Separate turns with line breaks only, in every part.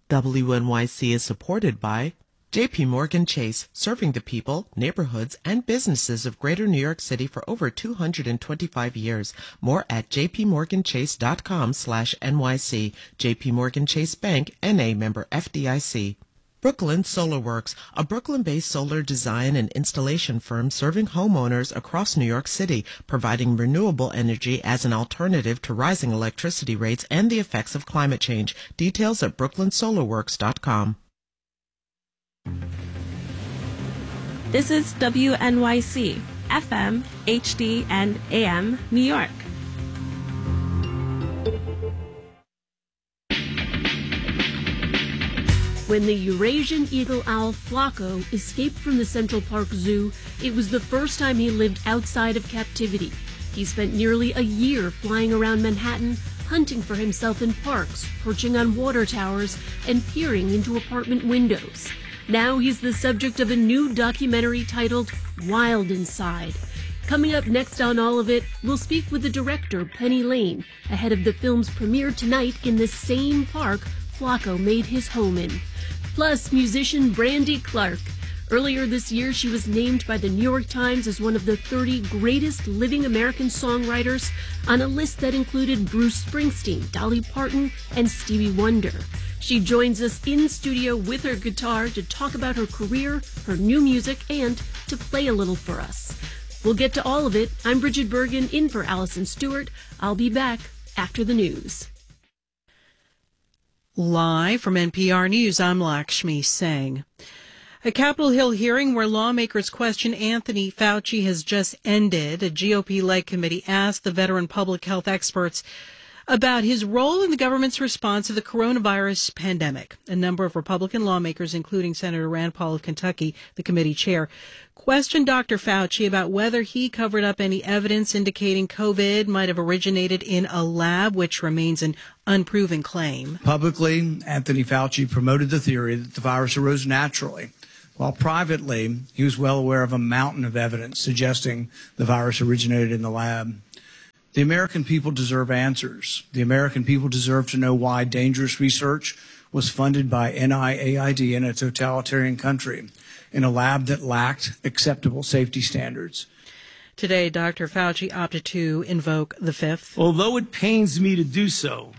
WNYC is supported by J.P. Morgan Chase, serving the people, neighborhoods, and businesses of Greater New York City for over 225 years. More at jpmorganchase.com/NYC. J.P. Morgan Chase Bank, N.A. member FDIC. Brooklyn Solar Works, a Brooklyn-based solar design and installation firm serving homeowners across New York City, providing renewable energy as an alternative to rising electricity rates and the effects of climate change. Details at brooklynsolarworks.com.
This is WNYC, FM, HD, and AM, New York. When the Eurasian eagle owl Flaco escaped from the Central Park Zoo, it was the first time he lived outside of captivity. He spent nearly a year flying around Manhattan, hunting for himself in parks, perching on water towers, and peering into apartment windows. Now he's the subject of a new documentary titled Wild Inside. Coming up next on all of it, we'll speak with the director, Penny Lane, ahead of the film's premiere tonight in the same park Flaco made his home in. Plus, musician Brandy Clark. Earlier this year, she was named by the New York Times as one of the 30 greatest living American songwriters on a list that included Bruce Springsteen, Dolly Parton, and Stevie Wonder. She joins us in studio with her guitar to talk about her career, her new music, and to play a little for us. We'll get to all of it. I'm Bridget Bergen, in for Allison Stewart. I'll be back after the news.
Live from NPR News, I'm Lakshmi Singh. A Capitol Hill hearing where lawmakers question Anthony Fauci has just ended. A GOP-led committee asked the veteran public health experts about his role in the government's response to the coronavirus pandemic. A number of Republican lawmakers, including Senator Rand Paul of Kentucky, the committee chair, questioned Dr. Fauci about whether he covered up any evidence indicating COVID might have originated in a lab, which remains an unproven claim.
Publicly, Anthony Fauci promoted the theory that the virus arose naturally, while privately, he was well aware of a mountain of evidence suggesting the virus originated in the lab. The American people deserve answers. The American people deserve to know why dangerous research was funded by NIAID in a totalitarian country, in a lab that lacked acceptable safety standards.
Today, Dr. Fauci opted to invoke the Fifth.
Although it pains me to do so,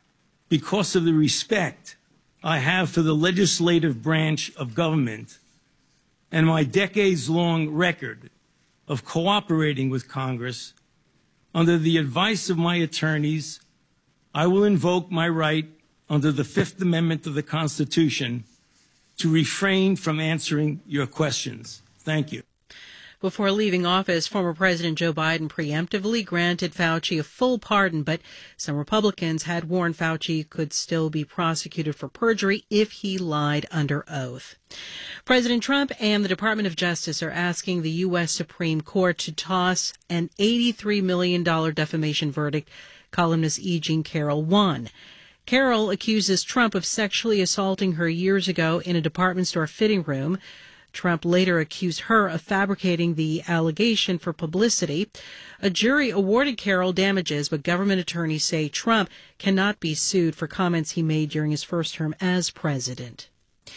because of the respect I have for the legislative branch of government and my decades-long record of cooperating with Congress, under the advice of my attorneys, I will invoke my right under the Fifth Amendment of the Constitution to refrain from answering your questions. Thank you.
Before leaving office, former President Joe Biden preemptively granted Fauci a full pardon, but some Republicans had warned Fauci could still be prosecuted for perjury if he lied under oath. President Trump and the Department of Justice are asking the U.S. Supreme Court to toss an $83 million defamation verdict columnist E. Jean Carroll won. Carroll accuses Trump of sexually assaulting her years ago in a department store fitting room. Trump later accused her of fabricating the allegation for publicity. A jury awarded Carroll damages, but government attorneys say Trump cannot be sued for comments he made during his first term as president.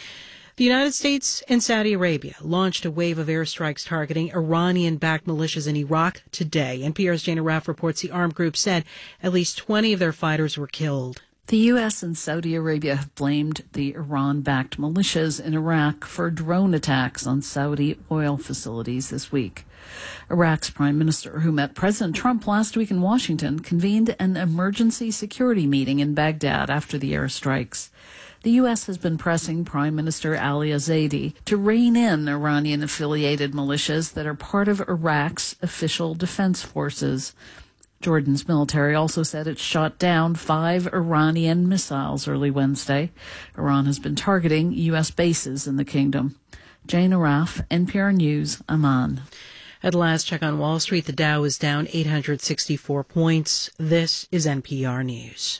The United States and Saudi Arabia launched a wave of airstrikes targeting Iranian-backed militias in Iraq today. NPR's Jana Raff reports the armed group said at least 20 of their fighters were killed.
The U.S. and Saudi Arabia have blamed the Iran-backed militias in Iraq for drone attacks on Saudi oil facilities this week. Iraq's prime minister, who met President Trump last week in Washington, convened an emergency security meeting in Baghdad after the airstrikes. The U.S. has been pressing Prime Minister Ali Zaidi to rein in Iranian-affiliated militias that are part of Iraq's official defense forces. Jordan's military also said it shot down 5 Iranian missiles early Wednesday. Iran has been targeting U.S. bases in the kingdom. Jane Araf, NPR News, Amman.
At last check on Wall Street, the Dow is down 864 points. This is NPR News.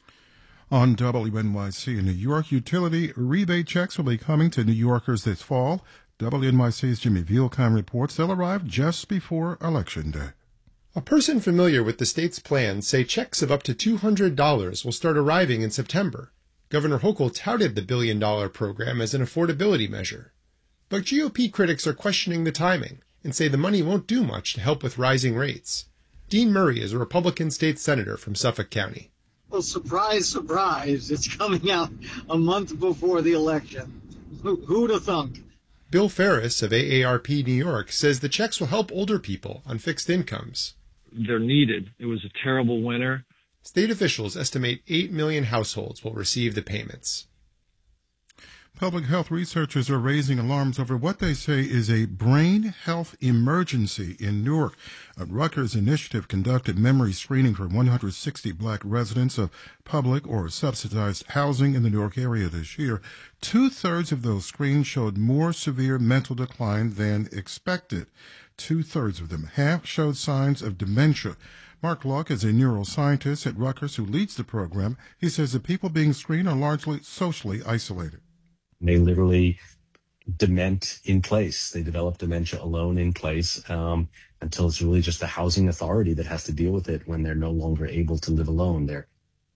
On WNYC in New York, utility rebate checks will be coming to New Yorkers this fall. WNYC's Jimmy Vielkheim reports they'll arrive just before Election Day.
A person familiar with the state's plans say checks of up to $200 will start arriving in September. Governor Hochul touted the billion-dollar program as an affordability measure. But GOP critics are questioning the timing and say the money won't do much to help with rising rates. Dean Murray is a Republican state senator from Suffolk County.
Well, surprise, surprise, it's coming out a month before the election. Who'd have thunk?
Bill Ferris of AARP New York says the checks will help older people on fixed incomes.
They're needed. It was a terrible winter.
State officials estimate 8 million households will receive the payments.
Public health researchers are raising alarms over what they say is a brain health emergency in Newark. A Rutgers initiative conducted memory screening for 160 black residents of public or subsidized housing in the Newark area this year. 2/3 of those screens showed more severe mental decline than expected. 2/3 of them. Half showed signs of dementia. Mark Locke is a neuroscientist at Rutgers who leads the program. He says the people being screened are largely socially isolated.
They literally dement in place. They develop dementia alone in place until it's really just the housing authority that has to deal with it when they're no longer able to live alone there.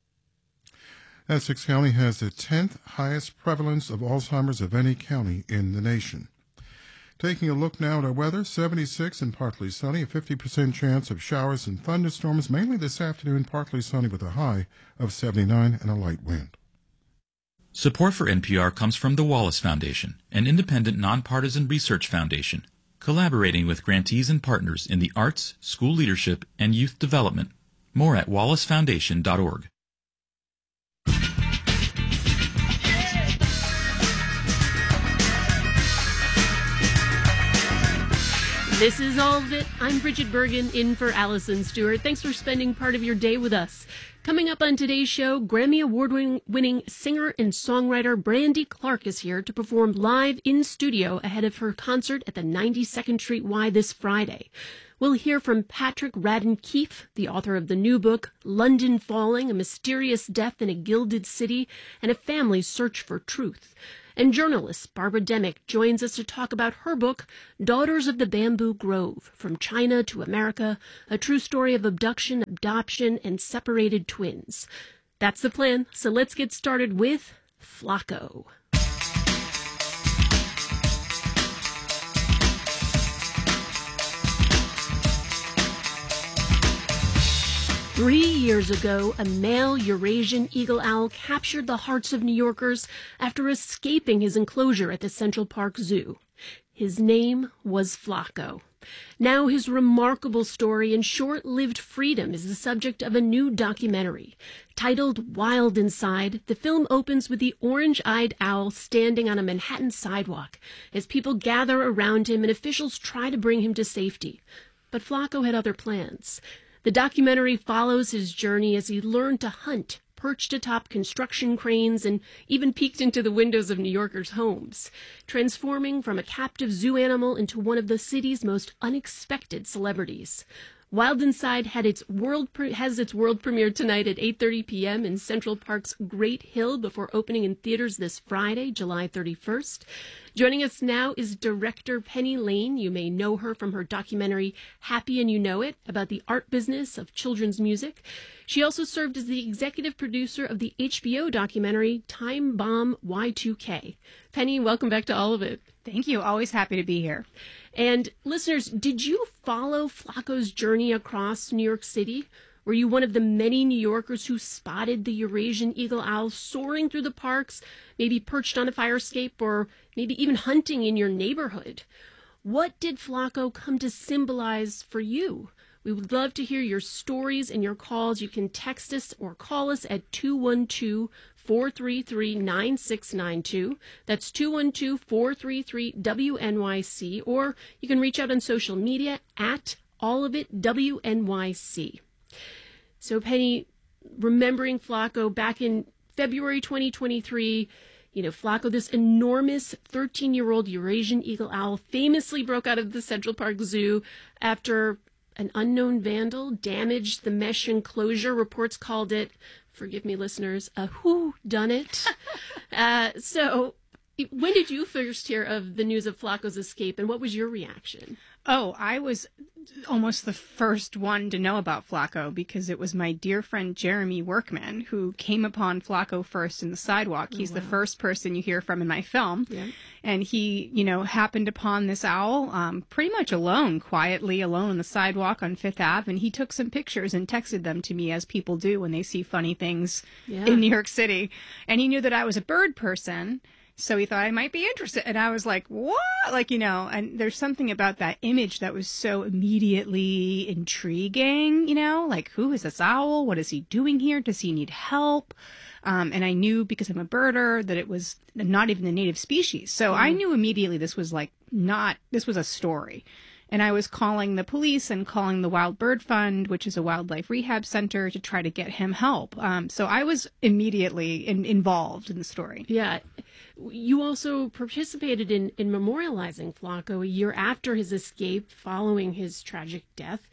Essex County has the 10th highest prevalence of Alzheimer's of any county in the nation. Taking a look now at our weather, 76 and partly sunny, a 50% chance of showers and thunderstorms, mainly this afternoon, partly sunny with a high of 79 and a light wind.
Support for NPR comes from the Wallace Foundation, an independent nonpartisan research foundation, collaborating with grantees and partners in the arts, school leadership, and youth development. More at wallacefoundation.org.
This is All of It. I'm Bridget Bergen, in for Allison Stewart. Thanks for spending part of your day with us. Coming up on today's show, Grammy Award-winning singer and songwriter Brandy Clark is here to perform live in studio ahead of her concert at the 92nd Street Y this Friday. We'll hear from Patrick Radden Keefe, the author of the new book, London Falling, A Mysterious Death in a Gilded City and a Family's Search for Truth. And journalist Barbara Demick joins us to talk about her book, Daughters of the Bamboo Grove, From China to America, a true story of abduction, adoption, and separated twins. That's the plan, so let's get started with Flacco. Three years ago, a male Eurasian eagle owl captured the hearts of New Yorkers after escaping his enclosure at the Central Park Zoo. His name was Flacco. Now his remarkable story and short-lived freedom is the subject of a new documentary. Titled Wild Inside, the film opens with the orange-eyed owl standing on a Manhattan sidewalk as people gather around him and officials try to bring him to safety. But Flacco had other plans. The documentary follows his journey as he learned to hunt, perched atop construction cranes, and even peeked into the windows of New Yorkers' homes, transforming from a captive zoo animal into one of the city's most unexpected celebrities. Wild Inside has its world premiere tonight at 8:30 p.m. in Central Park's Great Hill before opening in theaters this Friday, July 31st. Joining us now is director Penny Lane. You may know her from her documentary Happy and You Know It, about the art business of children's music. She also served as the executive producer of the HBO documentary Time Bomb Y2K. Penny, welcome back to All of It.
Thank you. Always happy to be here.
And listeners, did you follow Flacco's journey across New York City? Were you one of the many New Yorkers who spotted the Eurasian eagle owl soaring through the parks, maybe perched on a fire escape, or maybe even hunting in your neighborhood? What did Flacco come to symbolize for you? We would love to hear your stories and your calls. You can text us or call us at 212-433-9692. That's 212-433-WNYC. Or you can reach out on social media at allofitWNYC. So, Penny, remembering Flacco back in February 2023, Flacco, this enormous 13-year-old Eurasian eagle owl, famously broke out of the Central Park Zoo after an unknown vandal damaged the mesh enclosure. Reports called it, forgive me listeners, a whodunit. So when did you first hear of the news of Flacco's escape, and what was your reaction?
Oh, I was almost the first one to know about Flacco because it was my dear friend Jeremy Workman who came upon Flacco first in the sidewalk. He's the first person you hear from in my film. Yeah. And he, happened upon this owl pretty much alone, quietly alone on the sidewalk on Fifth Ave. And he took some pictures and texted them to me as people do when they see funny things in New York City. And he knew that I was a bird person. So he thought I might be interested. And I was like, what? And there's something about that image that was so immediately intriguing, like, who is this owl? What is he doing here? Does he need help? And I knew because I'm a birder that it was not even the native species. So I knew immediately this was this was a story. And I was calling the police and calling the Wild Bird Fund, which is a wildlife rehab center, to try to get him help. So I was immediately involved in the story.
Yeah. You also participated in memorializing Flacco a year after his escape following his tragic death.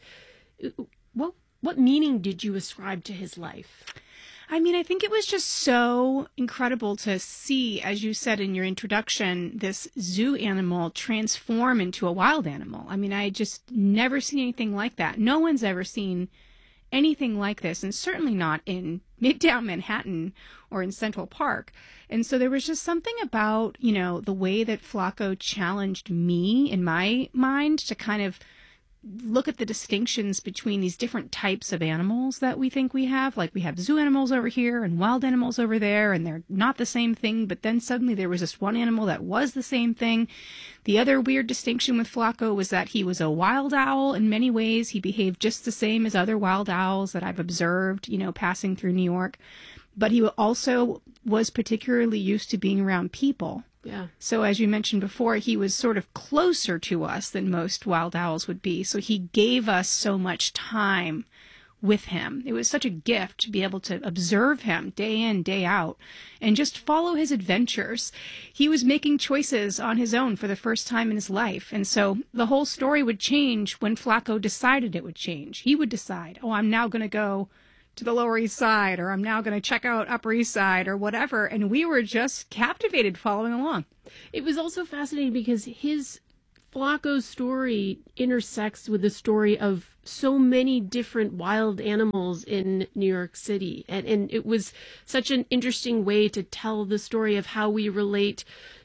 What meaning did you ascribe to his life?
I mean, I think it was just so incredible to see, as you said in your introduction, this zoo animal transform into a wild animal. I mean, I just never seen anything like that. No one's ever seen anything like this, and certainly not in Midtown Manhattan or in Central Park. And so there was just something about, the way that Flacco challenged me in my mind to kind of look at the distinctions between these different types of animals that we think we have. Like we have zoo animals over here and wild animals over there, and they're not the same thing. But then suddenly there was this one animal that was the same thing. The other weird distinction with Flacco was that he was a wild owl in many ways. He behaved just the same as other wild owls that I've observed, passing through New York. But he also was particularly used to being around people. Yeah. So as you mentioned before, he was sort of closer to us than most wild owls would be. So he gave us so much time with him. It was such a gift to be able to observe him day in, day out, and just follow his adventures. He was making choices on his own for the first time in his life. And so the whole story would change when Flacco decided it would change. He would decide, I'm now going to go to the Lower East Side, or I'm now going to check out Upper East Side, or whatever. And we were just captivated following along.
It was also fascinating because Flacco's story intersects with the story of so many different wild animals in New York City. And it was such an interesting way to tell the story of how we relate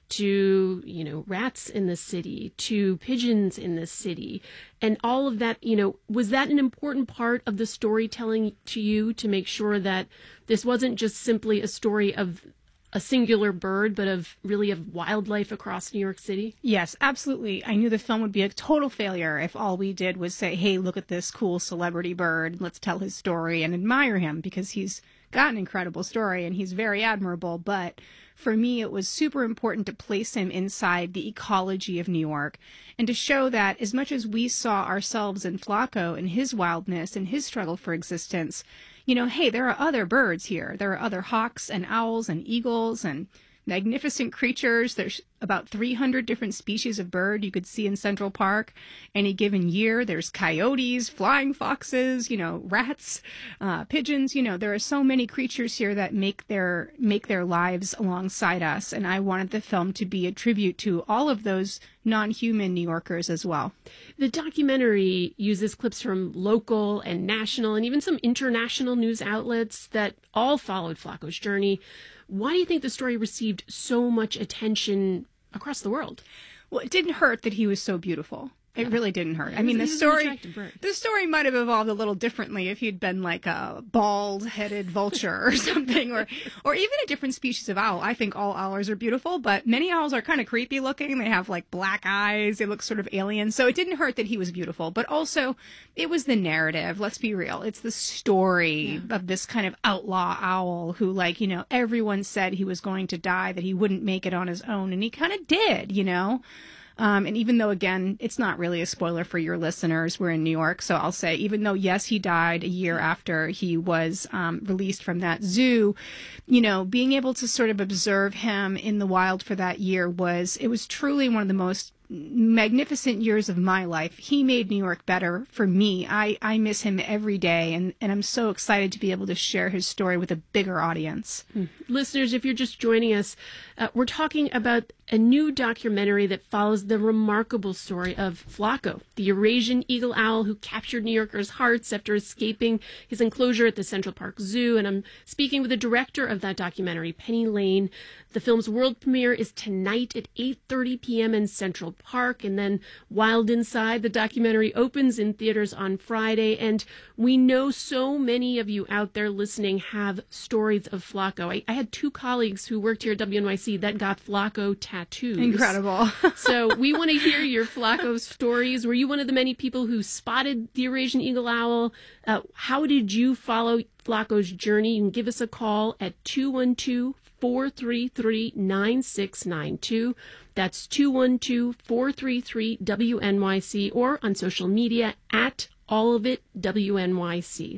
to, rats in the city, to pigeons in the city, and all of that. Was that an important part of the storytelling to you, to make sure that this wasn't just simply a story of a singular bird, but of wildlife across New York City?
Yes, absolutely. I knew the film would be a total failure if all we did was say, hey, look at this cool celebrity bird, let's tell his story and admire him, because he's got an incredible story and he's very admirable. But for me, it was super important to place him inside the ecology of New York and to show that as much as we saw ourselves in Flacco and his wildness and his struggle for existence, hey, there are other birds here. There are other hawks and owls and eagles and magnificent creatures. There's about 300 different species of bird you could see in Central Park any given year. There's coyotes, flying foxes, rats, pigeons. There are so many creatures here that make their lives alongside us. And I wanted the film to be a tribute to all of those non-human New Yorkers as well.
The documentary uses clips from local and national and even some international news outlets that all followed Flacco's journey. Why do you think the story received so much attention across the world?
Well, it didn't hurt that he was so beautiful. It really didn't hurt. I mean, the story might have evolved a little differently if he'd been like a bald-headed vulture or something, or even a different species of owl. I think all owls are beautiful, but many owls are kind of creepy looking. They have like black eyes. They look sort of alien. So it didn't hurt that he was beautiful, but also it was the narrative. Let's be real. It's the story of this kind of outlaw owl who, everyone said he was going to die, that he wouldn't make it on his own, and he kind of did, And even though, again, it's not really a spoiler for your listeners, we're in New York, so I'll say, even though, yes, he died a year after he was released from that zoo, being able to sort of observe him in the wild for that year was truly one of the most magnificent years of my life. He made New York better for me. I miss him every day, and I'm so excited to be able to share his story with a bigger audience.
Listeners, if you're just joining us, we're talking about a new documentary that follows the remarkable story of Flaco, the Eurasian eagle owl who captured New Yorkers' hearts after escaping his enclosure at the Central Park Zoo. And I'm speaking with the director of that documentary, Penny Lane. The film's world premiere is tonight at 8:30 p.m. in Central Park. And then Wild Inside, the documentary, opens in theaters on Friday. And we know so many of you out there listening have stories of Flaco. I had two colleagues who worked here at WNYC that got Flaco tattoos.
Incredible.
So we want to hear your Flaco stories. Were you one of the many people who spotted the Eurasian eagle owl? How did you follow Flaco's journey? You can give us a call at 212-433-9692. That's 212-433-WNYC, or on social media at all of it WNYC.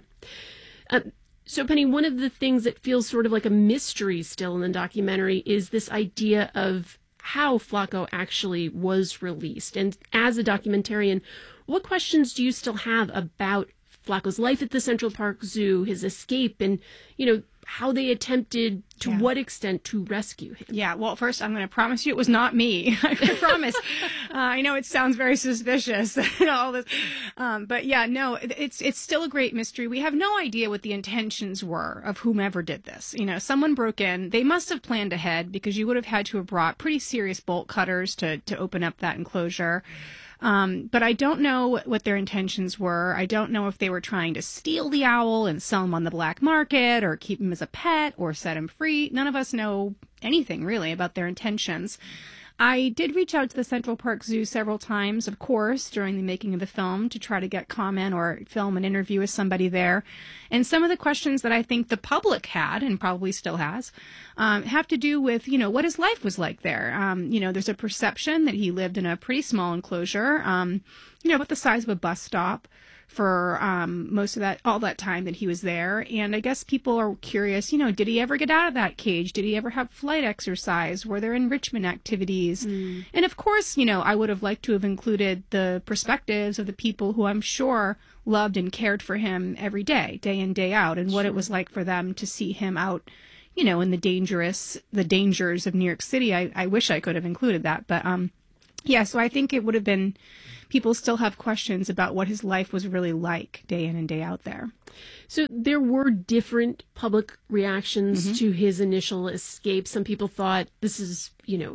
So, Penny, one of the things that feels sort of like a mystery still in the documentary is this idea of how Flaco actually was released. And as a documentarian, what questions do you still have about Flaco's life at the Central Park Zoo, his escape, and, how they attempted to what extent to rescue him?
Yeah, well, first, I'm going to promise you it was not me. I promise. I know it sounds very suspicious, all this. But yeah, no, it's still a great mystery. We have no idea what the intentions were of whomever did this. Someone broke in. They must have planned ahead, because you would have had to have brought pretty serious bolt cutters to open up that enclosure. But I don't know what their intentions were. I don't know if they were trying to steal the owl and sell him on the black market, or keep him as a pet, or set him free. None of us know anything really about their intentions. I did reach out to the Central Park Zoo several times, of course, during the making of the film, to try to get comment or film an interview with somebody there. And some of the questions that I think the public had, and probably still has, have to do with, what his life was like there. There's a perception that he lived in a pretty small enclosure, about the size of a bus stop, for most of all that time that he was there. And I guess people are curious, did he ever get out of that cage? Did he ever have flight exercise? Were there enrichment activities? And of course, I would have liked to have included the perspectives of the people who I'm sure loved and cared for him every day in, day out, and what it was like for them to see him out, in the dangers of New York City. I wish I could have included that. But yeah, so I think it would have been, people still have questions about what his life was really like day in and day out there.
So there were different public reactions to his initial escape. Some people thought this is,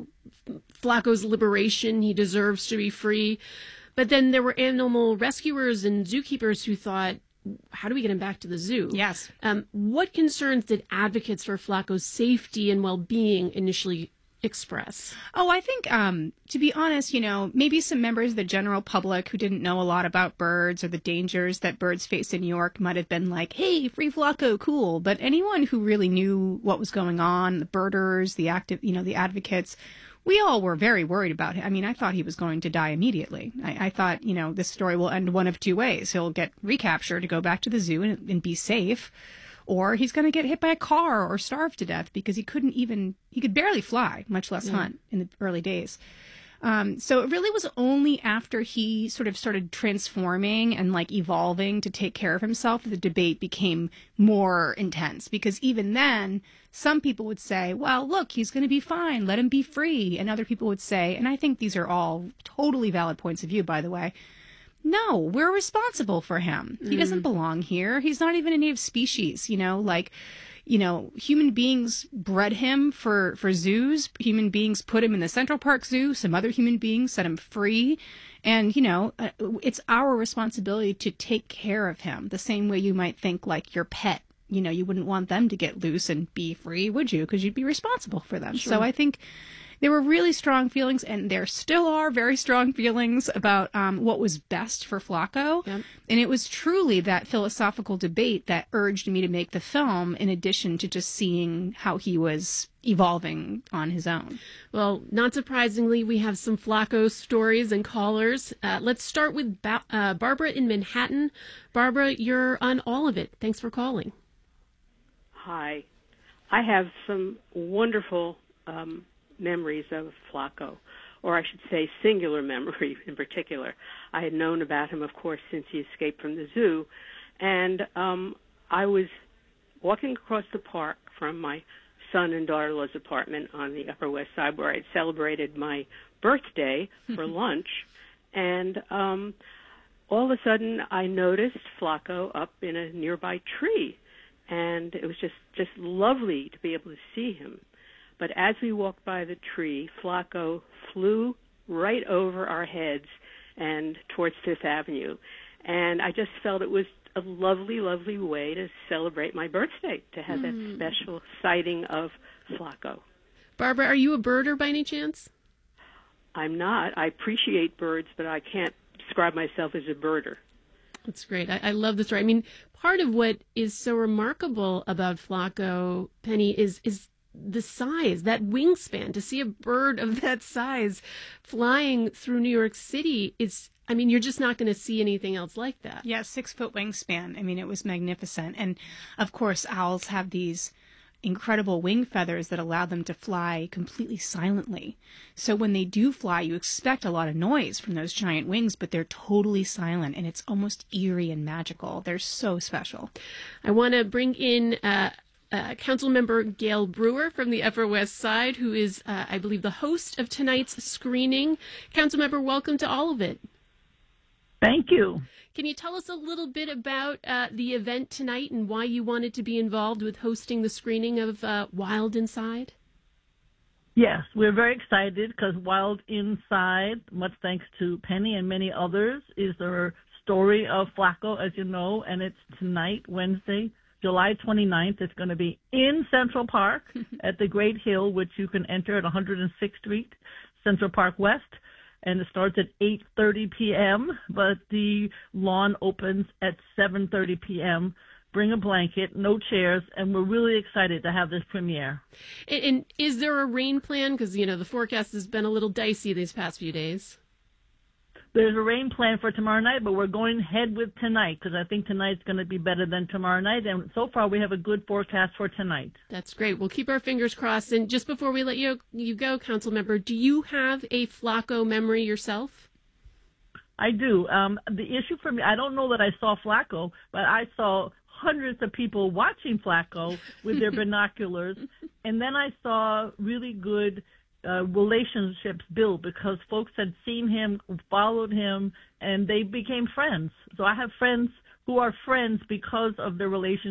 Flaco's liberation. He deserves to be free. But then there were animal rescuers and zookeepers who thought, how do we get him back to the zoo?
Yes.
What concerns did advocates for Flaco's safety and well-being initially express?
Oh, I think, to be honest, maybe some members of the general public who didn't know a lot about birds or the dangers that birds face in New York might have been like, hey, free Flaco, cool. But anyone who really knew what was going on, the birders, the advocates, we all were very worried about him. I mean, I thought he was going to die immediately. I thought, this story will end one of two ways. He'll get recaptured to go back to the zoo and be safe, or he's going to get hit by a car or starve to death, because he could barely fly, much less hunt in the early days. So it really was only after he sort of started transforming and evolving to take care of himself that the debate became more intense, because even then some people would say, well, look, he's going to be fine, let him be free. And other people would say, and I think these are all totally valid points of view, by the way, no, we're responsible for him. He doesn't belong here. He's not even a native species, human beings bred him for zoos. Human beings put him in the Central Park Zoo. Some other human beings set him free. And, it's our responsibility to take care of him the same way you might think like your pet. You wouldn't want them to get loose and be free, would you? Because you'd be responsible for them. Sure. So I think there were really strong feelings, and there still are very strong feelings about what was best for Flaco. Yep. And it was truly that philosophical debate that urged me to make the film, in addition to just seeing how he was evolving on his own.
Well, not surprisingly, we have some Flaco stories and callers. Let's start with Barbara in Manhattan. Barbara, you're on All of It. Thanks for calling.
Hi. I have some wonderful memories of Flaco. or I should say singular memory in particular. I had known about him, of course, since he escaped from the zoo. And I was walking across the park from my son and daughter-in-law's apartment on the Upper West Side, where I'd celebrated my birthday for lunch. And all of a sudden, I noticed Flacco up in a nearby tree. And it was just lovely to be able to see him. But as we walked by the tree, Flacco flew right over our heads and towards Fifth Avenue. And I just felt it was a lovely, lovely way to celebrate my birthday, to have that special sighting of Flacco.
Barbara, are you a birder by any chance?
I'm not. I appreciate birds, but I can't describe myself as a birder.
That's great. I love this story. I mean, part of what is so remarkable about Flacco, Penny, is the size, that wingspan. To see a bird of that size flying through New York City, you're just not going to see anything else like that.
Yeah, 6-foot wingspan. I mean, it was magnificent. And of course, owls have these incredible wing feathers that allow them to fly completely silently. So when they do fly, you expect a lot of noise from those giant wings, but they're totally silent, and it's almost eerie and magical. They're so special.
I want to bring in Councilmember Gail Brewer from the Upper West Side, who is, I believe, the host of tonight's screening. Councilmember, welcome to all of it.
Thank you.
Can you tell us a little bit about the event tonight and why you wanted to be involved with hosting the screening of Wild Inside?
Yes, we're very excited because Wild Inside, much thanks to Penny and many others, is the story of Flacco, as you know, and it's tonight, Wednesday, July 29th. It's going to be in Central Park at the Great Hill, which you can enter at 106th Street, Central Park West. And it starts at 8:30 p.m., but the lawn opens at 7:30 p.m. Bring a blanket, no chairs, and we're really excited to have this premiere.
And is there a rain plan? Because, the forecast has been a little dicey these past few days.
There's a rain plan for tomorrow night, but we're going ahead with tonight because I think tonight's going to be better than tomorrow night. And so far, we have a good forecast for tonight.
That's great. We'll keep our fingers crossed. And just before we let you go, Councilmember, do you have a Flacco memory yourself?
I do. The issue for me, I don't know that I saw Flacco, but I saw hundreds of people watching Flacco with their binoculars. And then I saw really good relationships built because folks had seen him, followed him, and they became friends. So I have friends who are friends because of their relationship